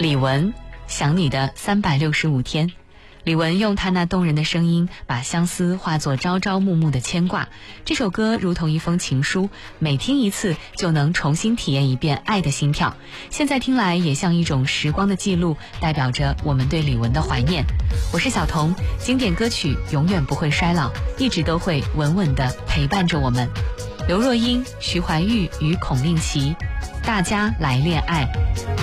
李玟，想你的365天。李玟用她那动人的声音，把相思化作朝朝暮暮的牵挂。这首歌如同一封情书，每听一次就能重新体验一遍爱的心跳。现在听来也像一种时光的记录，代表着我们对李玟的怀念。我是小童，经典歌曲永远不会衰老，一直都会稳稳地陪伴着我们。刘若英、徐怀钰与孔令奇，大家来恋爱。